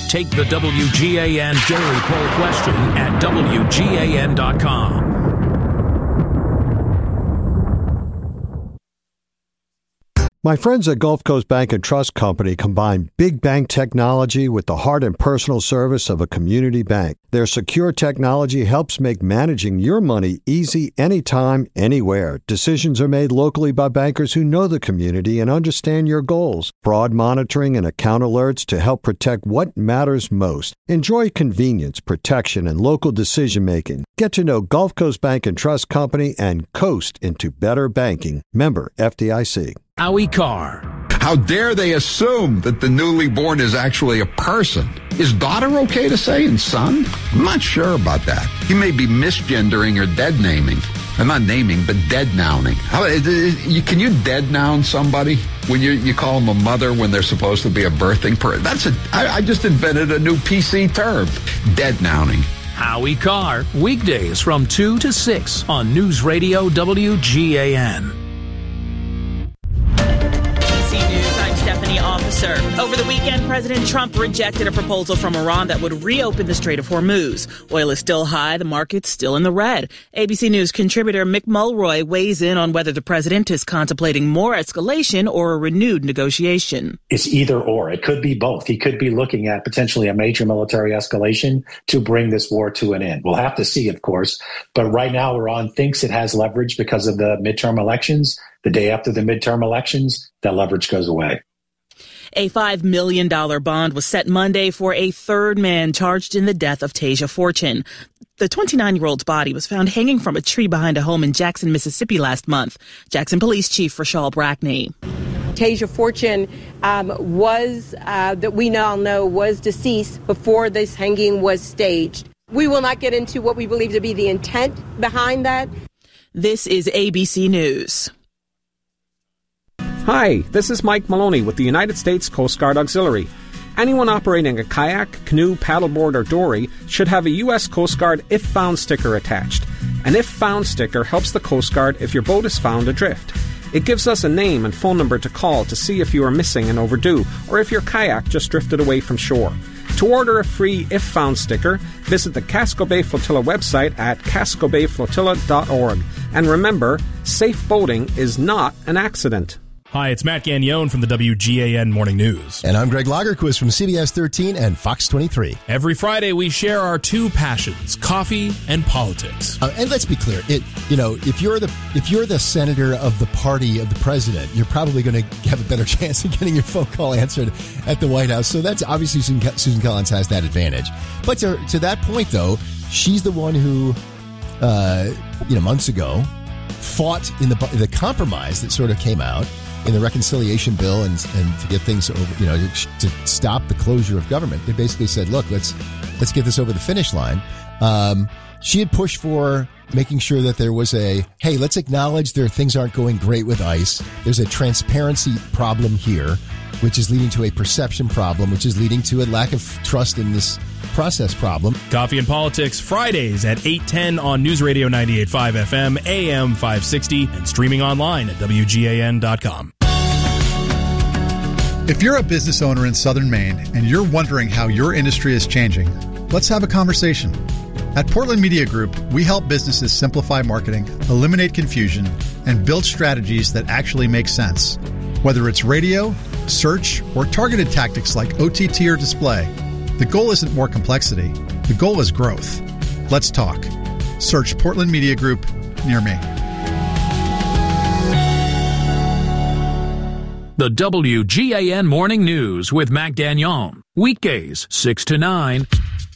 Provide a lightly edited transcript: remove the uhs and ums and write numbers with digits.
Take the WGAN Daily Poll question at WGAN.com. My friends at Gulf Coast Bank and Trust Company combine big bank technology with the heart and personal service of a community bank. Their secure technology helps make managing your money easy anytime, anywhere. Decisions are made locally by bankers who know the community and understand your goals. Fraud monitoring and account alerts to help protect what matters most. Enjoy convenience, protection, and local decision-making. Get to know Gulf Coast Bank and Trust Company and coast into better banking. Member FDIC. Howie Carr. How dare they assume that the newly born is actually a person? Is daughter okay to say and son? I'm not sure about that. He may be misgendering or dead naming. I'm not naming, but dead nouning. Can you dead noun somebody when you call them a mother when they're supposed to be a birthing person? I just invented a new PC term, dead nouning. Howie Carr, weekdays from 2 to 6 on News Radio WGAN. Officer. Over the weekend, President Trump rejected a proposal from Iran that would reopen the Strait of Hormuz. Oil is still high, the market's still in the red. ABC News contributor Mick Mulroy weighs in on whether the president is contemplating more escalation or a renewed negotiation. It's either or. It could be both. He could be looking at potentially a major military escalation to bring this war to an end. We'll have to see, of course. But right now, Iran thinks it has leverage because of the midterm elections. The day after the midterm elections, that leverage goes away. A $5 million bond was set Monday for a third man charged in the death of Tasia Fortune. The 29-year-old's body was found hanging from a tree behind a home in Jackson, Mississippi last month. Jackson Police Chief Rashal Brackney. Tasia Fortune that we now know was deceased before this hanging was staged. We will not get into what we believe to be the intent behind that. This is ABC News. Hi, this is Mike Maloney with the United States Coast Guard Auxiliary. Anyone operating a kayak, canoe, paddleboard, or dory should have a U.S. Coast Guard If Found sticker attached. An If Found sticker helps the Coast Guard if your boat is found adrift. It gives us a name and phone number to call to see if you are missing and overdue, or if your kayak just drifted away from shore. To order a free If Found sticker, visit the Casco Bay Flotilla website at cascobayflotilla.org. And remember, safe boating is not an accident. Hi, it's Matt Gagnon from the WGAN Morning News. And I'm Greg Lagerquist from CBS 13 and Fox 23. Every Friday, we share our two passions, coffee and politics. And let's be clear, if you're the senator of the party of the president, you're probably going to have a better chance of getting your phone call answered at the White House. So that's obviously Susan Collins has that advantage. But to that point, though, she's the one who, months ago, fought in the compromise that sort of came out in the reconciliation bill and to get things over, to stop the closure of government. They basically said, look, let's get this over the finish line. She had pushed for making sure that there was hey, let's acknowledge things aren't going great with ICE. There's a transparency problem here, which is leading to a perception problem, which is leading to a lack of trust in this process problem. Coffee and Politics, Fridays at 8:10 on News Radio 98.5 FM, AM 560, and streaming online at WGAN.com. If you're a business owner in Southern Maine and you're wondering how your industry is changing, let's have a conversation. At Portland Media Group, we help businesses simplify marketing, eliminate confusion, and build strategies that actually make sense. Whether it's radio, search, or targeted tactics like OTT or display, the goal isn't more complexity. The goal is growth. Let's talk. Search Portland Media Group near me. The WGAN Morning News with Mac Gagnon. Weekdays, 6 to 9.